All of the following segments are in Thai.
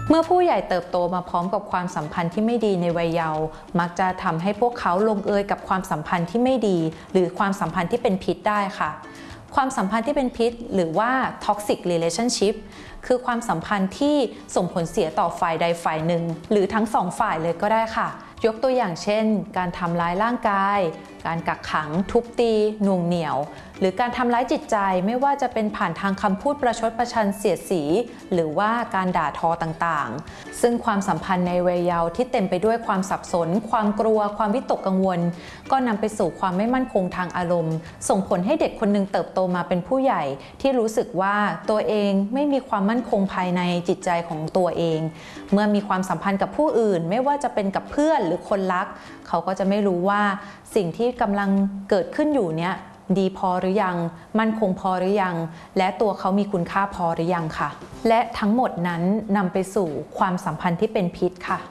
เมื่อผู้ใหญ่เติบโตมาพร้อมกับความสัมพันธ์ที่ไม่ดีในวัยเยาว์มักจะทำให้พวกเขาลงเอยกับความสัมพันธ์ที่ไม่ดีหรือความสัมพันธ์ที่เป็นพิษได้ค่ะความสัมพันธ์ที่เป็นพิษหรือว่า toxic relationship คือความสัมพันธ์ที่ส่งผลเสียต่อฝ่ายใดฝ่ายหนึ่งหรือทั้งสองฝ่ายเลยก็ได้ค่ะยกตัวอย่างเช่นการทำร้ายร่างกายการกักขังทุบตีหน่วงเหนี่ยวหรือการทำร้ายจิตใจไม่ว่าจะเป็นผ่านทางคำพูดประชดประชันเสียดสีหรือว่าการด่าทอต่างๆซึ่งความสัมพันธ์ในวัยเยาว์ที่เต็มไปด้วยความสับสนความกลัวความวิตกกังวลก็นำไปสู่ความไม่มั่นคงทางอารมณ์ส่งผลให้เด็กคนหนึ่งเติบโตมาเป็นผู้ใหญ่ที่รู้สึกว่าตัวเองไม่มีความมั่นคงภายในจิตใจของตัวเองเมื่อมีความสัมพันธ์กับผู้อื่นไม่ว่าจะเป็นกับเพื่อนหรือคนรักเขาก็จะไม่รู้ว่าสิ่งที่กำลังเกิดขึ้นอยู่เนี้ยดีพอหรือยังมั่นคงพอหรือยังและตัวเขามีคุณค่าพอหรือยังค่ะและทั้งหมดนั้นนำไปสู่ความสัมพันธ์ที่เป็นพิษค่ะ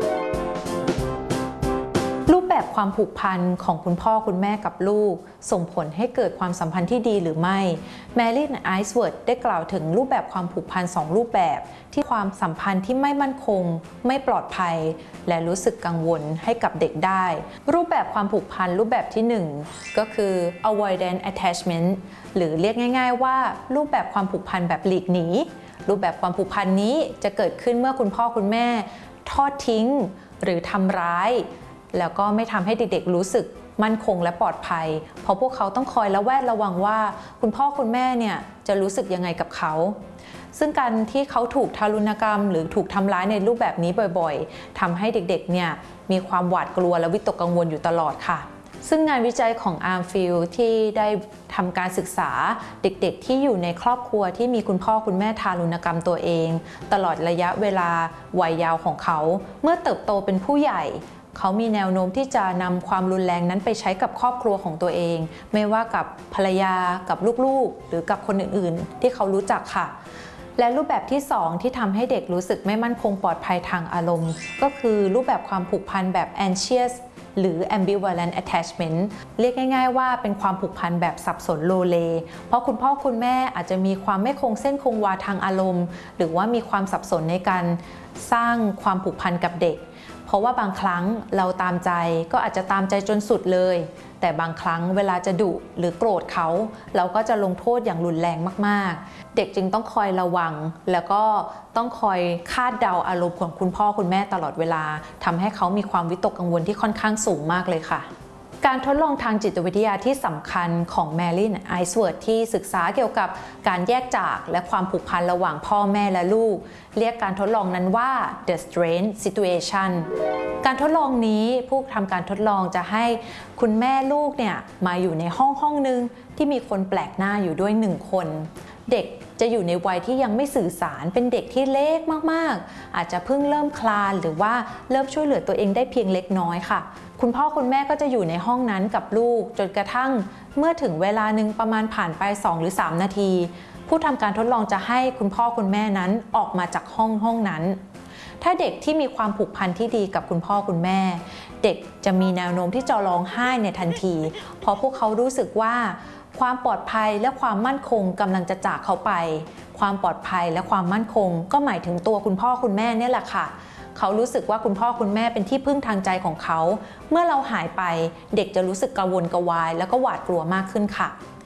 รูปแบบความผูกพันของคุณพ่อคุณแม่กับลูกส่งผลให้เกิดความสัมพันธ์ที่ดีหรือไม่แมรี่ไอซ์เวิร์ดได้กล่าวถึงรูปแบบความผูกพัน2รูปแบบที่ความสัมพันธ์ที่ไม่มั่นคงไม่ปลอดภัยและรู้สึกกังวลให้กับเด็กได้รูปแบบความผูกพันรูปแบบที่1ก็คือ avoidant attachment หรือเรียกง่ายๆว่ารูปแบบความผูกพันแบบหลีกหนีรูปแบบความผูกพันนี้จะเกิดขึ้นเมื่อคุณพ่อคุณแม่ทอดทิ้งหรือทำร้ายแล้วก็ไม่ทำให้เด็กๆรู้สึกมั่นคงและปลอดภัยเพราะพวกเขาต้องคอยระแวดระวังว่าคุณพ่อคุณแม่เนี่ยจะรู้สึกยังไงกับเขาซึ่งการที่เขาถูกทารุณกรรมหรือถูกทำร้ายในรูปแบบนี้บ่อยๆทำให้เด็กๆเนี่ยมีความหวาดกลัวและวิตกกังวลอยู่ตลอดค่ะซึ่งงานวิจัยของอาร์มฟิลด์ที่ได้ทำการศึกษาเด็กๆที่อยู่ในครอบครัวที่มีคุณพ่อคุณแม่ทารุณกรรมตัวเองตลอดระยะเวลาวัยเยาว์ของเขาเมื่อเติบโตเป็นผู้ใหญ่เขามีแนวโน้มที่จะนำความรุนแรงนั้นไปใช้กับครอบครัวของตัวเองไม่ว่ากับภรรยากับลูกๆหรือกับคนอื่นๆที่เขารู้จักค่ะและรูปแบบที่2ที่ทำให้เด็กรู้สึกไม่มั่นคงปลอดภัยทางอารมณ์ก็คือรูปแบบความผูกพันแบบ anxious หรือ ambivalent attachment เรียกง่ายๆว่าเป็นความผูกพันแบบสับสนโลเลเพราะคุณพ่อคุณแม่อาจจะมีความไม่คงเส้นคงวาทางอารมณ์หรือว่ามีความสับสนในการสร้างความผูกพันกับเด็กเพราะว่าบางครั้งเราตามใจก็อาจจะตามใจจนสุดเลยแต่บางครั้งเวลาจะดุหรือโกรธเขาเราก็จะลงโทษอย่างรุนแรงมากๆเด็กจึงต้องคอยระวังแล้วก็ต้องคอยคาดเดาอารมณ์ของคุณพ่อคุณแม่ตลอดเวลาทำให้เขามีความวิตกกังวลที่ค่อนข้างสูงมากเลยค่ะการทดลองทางจิตวิทยาที่สำคัญของแมรี่ไอซ์เวิร์ดที่ศึกษาเกี่ยวกับการแยกจากและความผูกพันระหว่างพ่อแม่และลูกเรียกการทดลองนั้นว่า The Strange Situation การทดลองนี้ผู้ทำการทดลองจะให้คุณแม่ลูกเนี่ยมาอยู่ในห้องนึงที่มีคนแปลกหน้าอยู่ด้วย1คนเด็กจะอยู่ในวัยที่ยังไม่สื่อสารเป็นเด็กที่เล็กมากๆอาจจะเพิ่งเริ่มคลานหรือว่าเริ่มช่วยเหลือตัวเองได้เพียงเล็กน้อยค่ะคุณพ่อคุณแม่ก็จะอยู่ในห้องนั้นกับลูกจนกระทั่งเมื่อถึงเวลาหนึ่งประมาณผ่านไป2 หรือ 3 นาทีผู้ทำการทดลองจะให้คุณพ่อคุณแม่นั้นออกมาจากห้องนั้นถ้าเด็กที่มีความผูกพันที่ดีกับคุณพ่อคุณแม่เด็กจะมีแนวโน้มที่จะร้องไห้ในทันทีเพราะพวกเขารู้สึกว่าความปลอดภัยและความมั่นคงกำลังจะจากเขาไปความปลอดภัยและความมั่นคงก็หมายถึงตัวคุณพ่อคุณแม่เนี่ยแหละค่ะเขารู้สึกว่าคุณพ่อคุณแม่เป็นที่พึ่งทางใจของเขาเมื่อเราหายไปเด็กจะรู้สึกกังวลกระวายแล้วก็หวาดกลัวมากขึ้นค่ะ